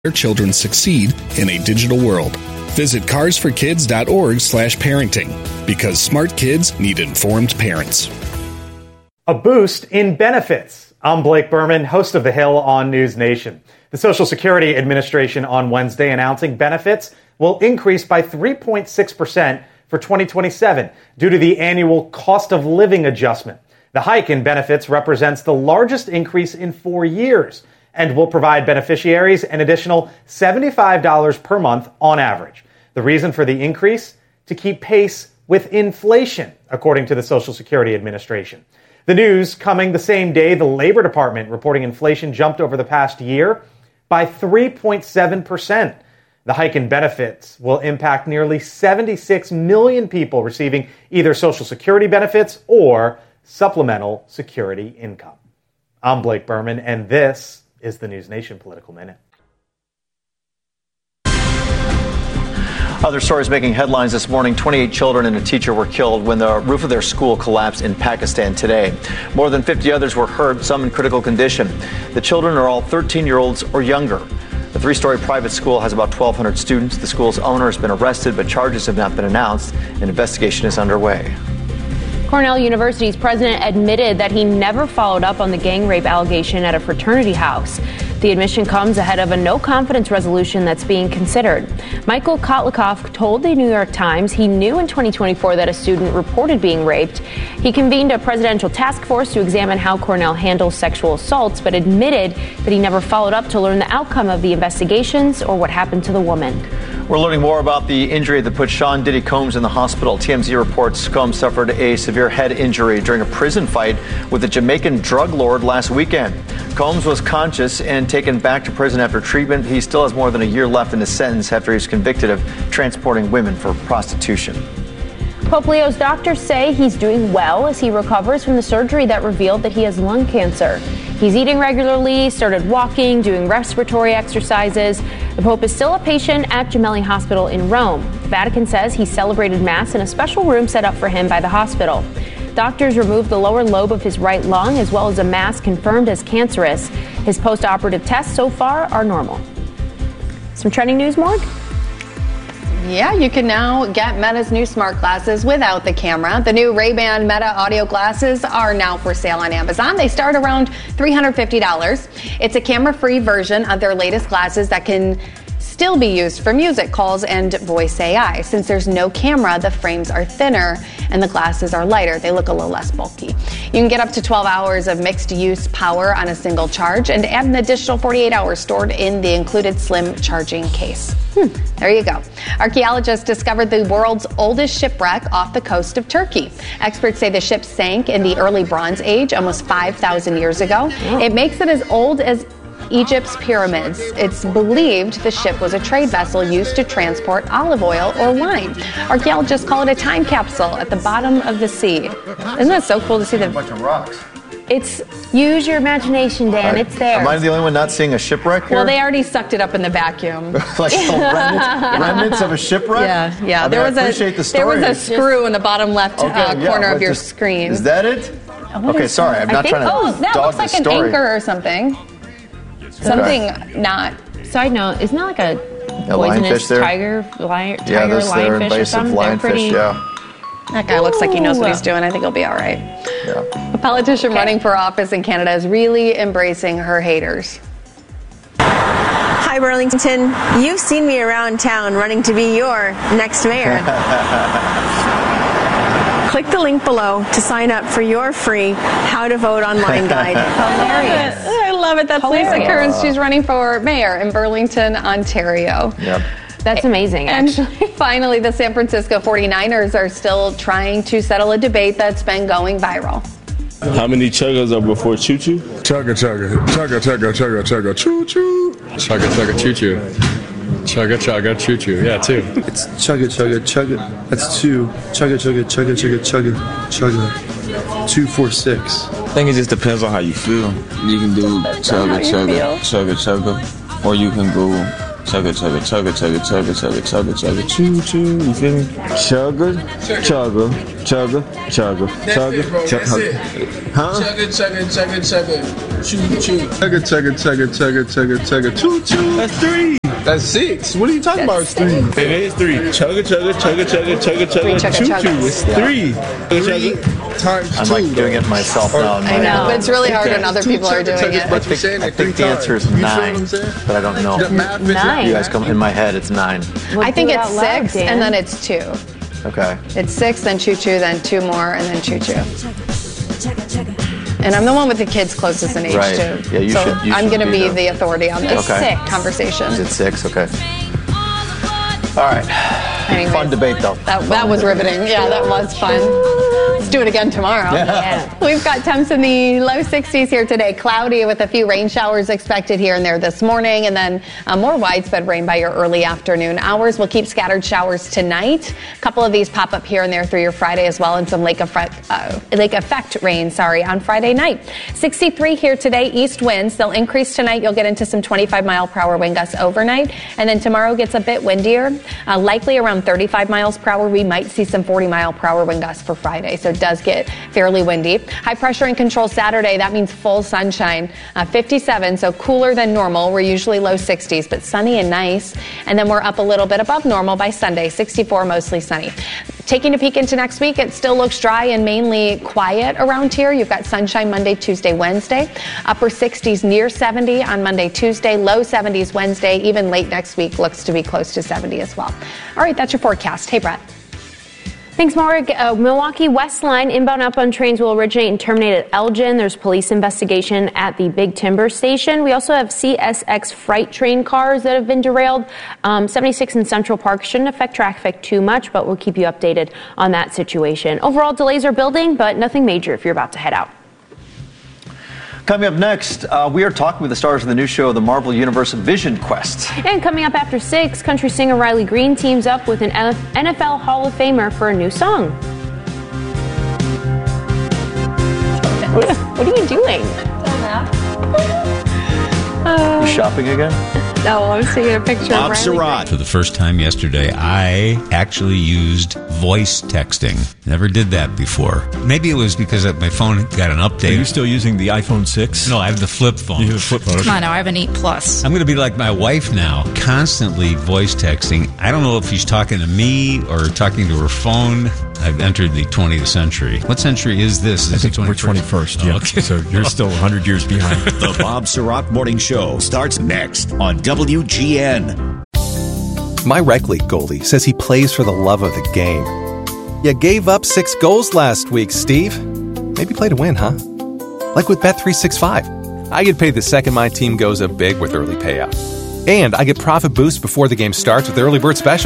their children succeed in a digital world. Visit carsforkids.org/parenting, because smart kids need informed parents. A boost in benefits. I'm Blake Berman, host of The Hill on News Nation. The Social Security Administration on Wednesday announcing benefits will increase by 3.6% for 2027 due to the annual cost of living adjustment. The hike in benefits represents the largest increase in 4 years and will provide beneficiaries an additional $75 per month on average. The reason for the increase? To keep pace with inflation, according to the Social Security Administration. The news coming the same day the Labor Department reporting inflation jumped over the past year by 3.7%. The hike in benefits will impact nearly 76 million people receiving either Social Security benefits or supplemental security income. I'm Blake Berman, and this is the News Nation Political Minute. Other stories making headlines this morning. 28 children and a teacher were killed when the roof of their school collapsed in Pakistan today. More than 50 others were hurt, some in critical condition. The children are all 13-year-olds or younger. The three-story private school has about 1,200 students. The school's owner has been arrested, but charges have not been announced. An investigation is underway. Cornell University's president admitted that he never followed up on the gang rape allegation at a fraternity house. The admission comes ahead of a no-confidence resolution that's being considered. Michael Kotlikoff told the New York Times he knew in 2024 that a student reported being raped. He convened a presidential task force to examine how Cornell handles sexual assaults, but admitted that he never followed up to learn the outcome of the investigations or what happened to the woman. We're learning more about the injury that put Sean Diddy Combs in the hospital. TMZ reports Combs suffered a severe head injury during a prison fight with a Jamaican drug lord last weekend. Combs was conscious and taken back to prison after treatment. He still has more than a year left in his sentence after he was convicted of transporting women for prostitution. Pope Leo's doctors say he's doing well as he recovers from the surgery that revealed that he has lung cancer. He's eating regularly, started walking, doing respiratory exercises. The Pope is still a patient at Gemelli Hospital in Rome. The Vatican says he celebrated Mass in a special room set up for him by the hospital. Doctors removed the lower lobe of his right lung as well as a mass confirmed as cancerous. His post-operative tests so far are normal. Some trending news, Morg? Yeah, you can now get Meta's new smart glasses without the camera. The new Ray-Ban Meta audio glasses are now for sale on Amazon. They start around $350. It's a camera-free version of their latest glasses that can still be used for music calls and voice AI. Since there's no camera, the frames are thinner and the glasses are lighter. They look a little less bulky. You can get up to 12 hours of mixed-use power on a single charge and add an additional 48 hours stored in the included slim charging case. There you go. Archaeologists discovered the world's oldest shipwreck off the coast of Turkey. Experts say the ship sank in the early Bronze Age, almost 5,000 years ago. It makes it as old as Egypt's pyramids. It's believed the ship was a trade vessel used to transport olive oil or wine. Archaeologists call it a time capsule at the bottom of the sea. Isn't that so cool to see a bunch of rocks? It's use your imagination, Dan. It's there. Am I the only one not seeing a shipwreck here? Well, they already sucked it up in the vacuum. Like remnants of a shipwreck? Yeah. There was a screw in the bottom left corner of your screen. Is that it? Okay, sorry. I'm not trying to dog the story. That looks like an anchor or something. Something not. Side note, isn't that like a poisonous tiger lionfish or something? Lionfish, yeah. That guy looks like he knows what he's doing. I think he'll be all right. Yeah. A politician running for office in Canada is really embracing her haters. Hi, Burlington. You've seen me around town running to be your next mayor. Click the link below to sign up for your free How to Vote Online guide. Hilarious. I love it. That's Lisa Kearns. She's running for mayor in Burlington, Ontario. Yep. That's amazing, actually. And finally, the San Francisco 49ers are still trying to settle a debate that's been going viral. How many chuggas are before choo-choo? Chugga, chugga, chugga, chugga, chugga, chugga, choo-choo. Chugga, chugga, choo-choo. Chugga, chugga, choo-choo. Yeah, 2. It's chugga, chugga, chugga. That's 2. Chugga, chugga, chugga, chugga, chugga, chugga. 2, 4, 6. I think it just depends on how you feel. You can do chugga, chugga, chugga, chugga. Or you can go Chugga, chugga, chugga, chugga, chugga, chugga, chugga, chugga, choo choo. You feel me? Chugga, chugga, chugga, chugga, chugga, chugga. Huh? Chugga, chugga, chugga, chugga, choo choo. Chugga, chugga, chugga, chugga, chugga, chugga, choo choo. That's 3. That's 6. What are you talking about? It's 3. It is 3. Chugga, chugga, chugga, chugga, chugga, chugga, choo choo. It's 3. Chugga, times 2. I'm like doing it myself now. I know, but it's really hard when other people are doing it. I think the answer is 9, but I don't know. 9. You guys come in my head. It's 9. I think it's 6, and then it's 2. Okay. It's 6, then choo choo, then 2 more, and then choo choo. And I'm the one with the kids closest in age too. Yeah, you so should. I'm going to be the authority on this conversation. Is it 6? Okay. All right. Anyway, fun debate though. That was riveting. Yeah, that was fun. Let's do it again tomorrow. Yeah. We've got temps in the low 60s here today. Cloudy with a few rain showers expected here and there this morning, and then more widespread rain by your early afternoon hours. We'll keep scattered showers tonight. A couple of these pop up here and there through your Friday as well, and some lake effect rain, on Friday night. 63 here today. East winds. They'll increase tonight. You'll get into some 25-mile-per-hour wind gusts overnight, and then tomorrow gets a bit windier, likely around 35 miles per hour. We might see some 40-mile-per-hour wind gusts for Friday, so it does get fairly windy. High pressure in control Saturday. That means full sunshine. 57, so cooler than normal. We're usually low 60s, but sunny and nice. And then we're up a little bit above normal by Sunday. 64, mostly sunny. Taking a peek into next week, it still looks dry and mainly quiet around here. You've got sunshine Monday, Tuesday, Wednesday. Upper 60s near 70 on Monday, Tuesday. Low 70s Wednesday. Even late next week looks to be close to 70 as well. All right, that's your forecast. Hey, Brett. Thanks, Mark. Milwaukee West Line inbound outbound trains will originate and terminate at Elgin. There's police investigation at the Big Timber Station. We also have CSX freight train cars that have been derailed. 76 in Central Park shouldn't affect traffic too much, but we'll keep you updated on that situation. Overall, delays are building, but nothing major if you're about to head out. Coming up next, we are talking with the stars of the new show, The Marvel Universe Vision Quest. And coming up after 6, country singer Riley Green teams up with an NFL Hall of Famer for a new song. What are you doing? You shopping again? No, I was taking a picture Bob of Surratt. For the first time yesterday, I actually used voice texting. Never did that before. Maybe it was because my phone got an update. Are you still using the iPhone 6? No, I have the flip phone. You have the flip phone. Come on now, I have an 8 Plus. I'm going to be like my wife now, constantly voice texting. I don't know if she's talking to me or talking to her phone. I've entered the 20th century. What century is this? I think we're 21st. Yeah. Okay. So you're still 100 years behind. The Bob Surratt Morning Show starts next on WGN. My rec league goalie says he plays for the love of the game. You gave up 6 goals last week, Steve. Maybe play to win, huh? Like with Bet365. I get paid the second my team goes up big with early payout. And I get profit boosts before the game starts with Early Bird Special.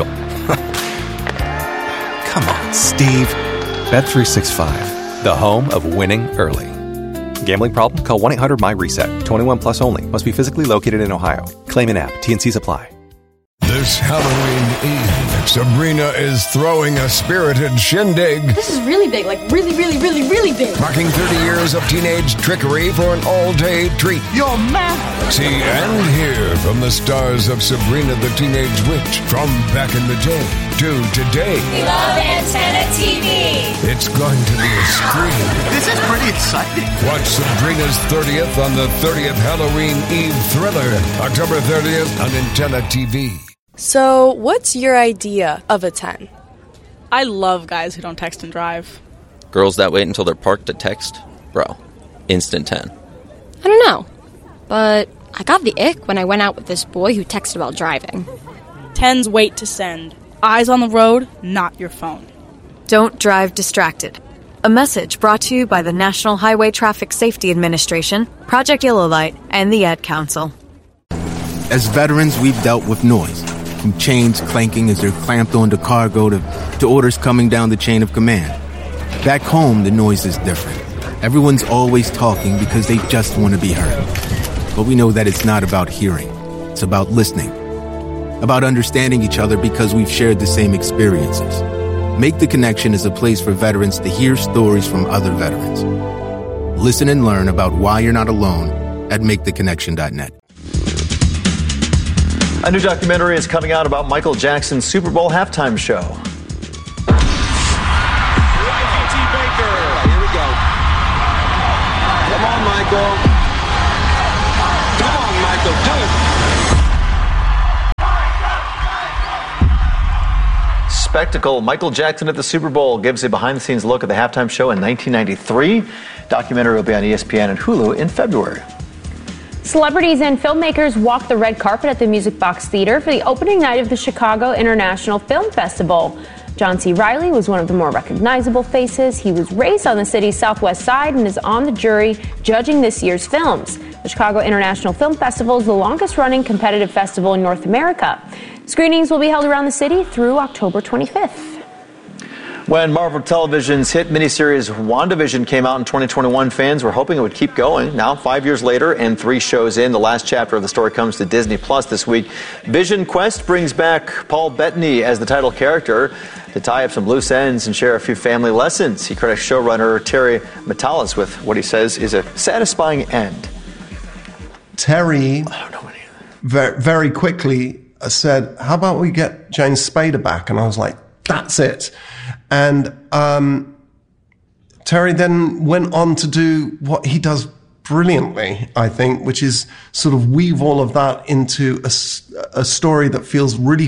Come on, Steve. Bet365, the home of winning early. Gambling problem? Call 1-800-MY-RESET. 21 plus only. Must be physically located in Ohio. Claim an app. T&Cs apply. This Halloween Eve, Sabrina is throwing a spirited shindig. This is really big, like really, really, really, really big. Marking 30 years of teenage trickery for an all-day treat. You're mad. See and hear from the stars of Sabrina the Teenage Witch from back in the day to today. We love Antenna TV. It's going to be a scream. This is pretty exciting. Watch Sabrina's 30th on the 30th Halloween Eve thriller, October 30th on Antenna TV. So, what's your idea of a 10? I love guys who don't text and drive. Girls that wait until they're parked to text? Bro, instant 10. I don't know, but I got the ick when I went out with this boy who texted while driving. 10s wait to send. Eyes on the road, not your phone. Don't drive distracted. A message brought to you by the National Highway Traffic Safety Administration, Project Yellow Light, and the Ad Council. As veterans, we've dealt with noise. From chains clanking as they're clamped onto cargo to orders coming down the chain of command. Back home, the noise is different. Everyone's always talking because they just want to be heard. But we know that it's not about hearing. It's about listening. About understanding each other because we've shared the same experiences. Make the Connection is a place for veterans to hear stories from other veterans. Listen and learn about why you're not alone at MakeTheConnection.net. A new documentary is coming out about Michael Jackson's Super Bowl halftime show. Here we go. Come on, Michael. Come on, Michael. Do it. Spectacle. Michael Jackson at the Super Bowl gives a behind-the-scenes look at the halftime show in 1993. Documentary will be on ESPN and Hulu in February. Celebrities and filmmakers walked the red carpet at the Music Box Theater for the opening night of the Chicago International Film Festival. John C. Reilly was one of the more recognizable faces. He was raised on the city's southwest side and is on the jury judging this year's films. The Chicago International Film Festival is the longest-running competitive festival in North America. Screenings will be held around the city through October 25th. When Marvel Television's hit miniseries WandaVision came out in 2021, fans were hoping it would keep going. Now, 5 years later and 3 shows in, the last chapter of the story comes to Disney Plus this week. Vision Quest brings back Paul Bettany as the title character to tie up some loose ends and share a few family lessons. He credits showrunner Terry Matalas with what he says is a satisfying end. Terry very quickly said, how about we get James Spader back? And I was like, that's it. And Terry then went on to do what he does brilliantly, I think, which is sort of weave all of that into a story that feels really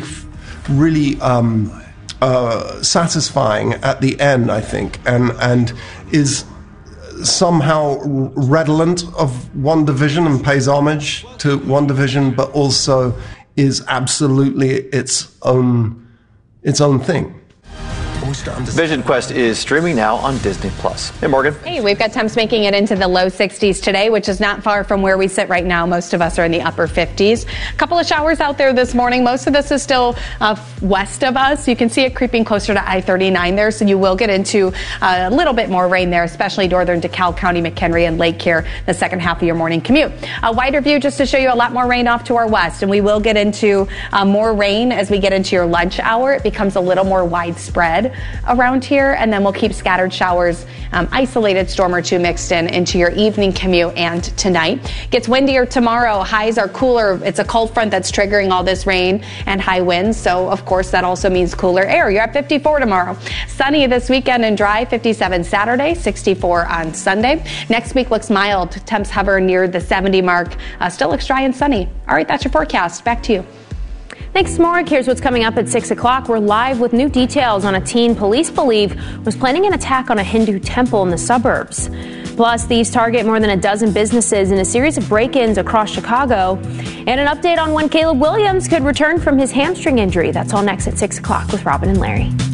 satisfying at the end, I think, and is somehow redolent of WandaVision and pays homage to WandaVision, but also is absolutely its own thing. Vision Quest is streaming now on Disney Plus. Hey, Morgan. Hey, we've got temps making it into the low 60s today, which is not far from where we sit right now. Most of us are in the upper 50s. A couple of showers out there this morning. Most of this is still west of us. You can see it creeping closer to I-39 there, so you will get into a little bit more rain there, especially northern DeKalb County, McHenry, and Lake here the second half of your morning commute. A wider view just to show you a lot more rain off to our west, and we will get into more rain as we get into your lunch hour. It becomes a little more widespread around here, and then we'll keep scattered showers, isolated storm or two mixed into your evening commute and tonight. Gets windier tomorrow. Highs are cooler. It's a cold front that's triggering all this rain and high winds, so of course that also means cooler air. You're at 54 tomorrow. Sunny this weekend and dry, 57 Saturday, 64 on Sunday. Next week looks mild. Temps hover near the 70 mark. Still looks dry and sunny. All right, that's your forecast. Back to you. Thanks, Mark. Here's what's coming up at 6 o'clock. We're live with new details on a teen police believe was planning an attack on a Hindu temple in the suburbs. Plus, these target more than a dozen businesses in a series of break-ins across Chicago. And an update on when Caleb Williams could return from his hamstring injury. That's all next at 6 o'clock with Robin and Larry.